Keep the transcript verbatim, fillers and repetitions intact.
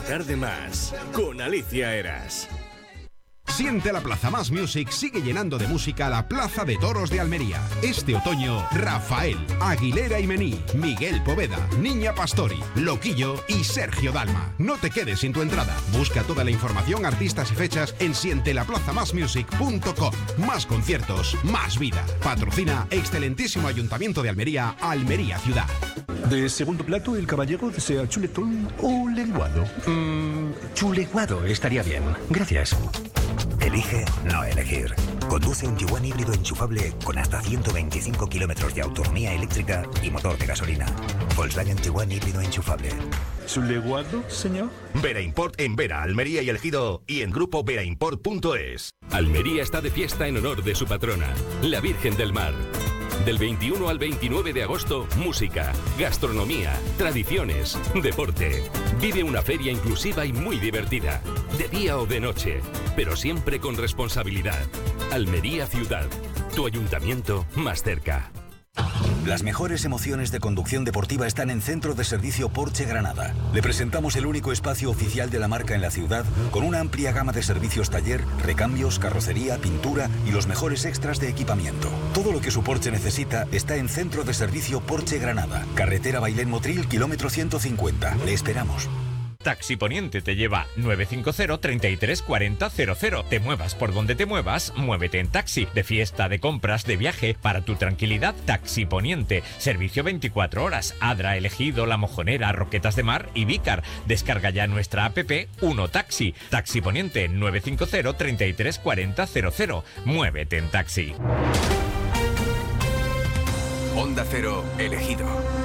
tarde más con Alicia Eras. Siente la Plaza Más Music sigue llenando de música la Plaza de Toros de Almería. Este otoño, Rafael, Aguilera y Mení, Miguel Poveda, Niña Pastori, Loquillo y Sergio Dalma. No te quedes sin tu entrada. Busca toda la información, artistas y fechas en siente la plaza más music punto com. Más conciertos, más vida. Patrocina excelentísimo Ayuntamiento de Almería, Almería Ciudad. De segundo plato, el caballero desea chuletón o lenguado. Mm, chuleguado estaría bien. Gracias. Elige no elegir. Conduce un Tiguan híbrido enchufable con hasta ciento veinticinco kilómetros de autonomía eléctrica y motor de gasolina. Volkswagen Tiguan híbrido enchufable. ¿Chuleguado, señor? Vera Import en Vera, Almería y El Ejido y en grupo vera import punto es. Almería está de fiesta en honor de su patrona, la Virgen del Mar. Del veintiuno al veintinueve de agosto, música, gastronomía, tradiciones, deporte. Vive una feria inclusiva y muy divertida, de día o de noche, pero siempre con responsabilidad. Almería Ciudad, tu ayuntamiento más cerca. Las mejores emociones de conducción deportiva están en Centro de Servicio Porsche Granada. Le presentamos el único espacio oficial de la marca en la ciudad, con una amplia gama de servicios taller, recambios, carrocería, pintura y los mejores extras de equipamiento. Todo lo que su Porsche necesita está en Centro de Servicio Porsche Granada. Carretera Bailén Motril, kilómetro ciento cincuenta. Le esperamos. Taxi Poniente te lleva nueve cinco cero, treinta y tres, cuarenta, cero cero. Te muevas por donde te muevas, muévete en taxi. De fiesta, de compras, de viaje, para tu tranquilidad, Taxi Poniente. Servicio veinticuatro horas. Adra, El Ejido, La Mojonera, Roquetas de Mar y Vícar. Descarga ya nuestra app Uno Taxi. Taxi Poniente nueve cinco cero, treinta y tres, cuarenta, cero cero. Muévete en taxi. Onda Cero, El Ejido.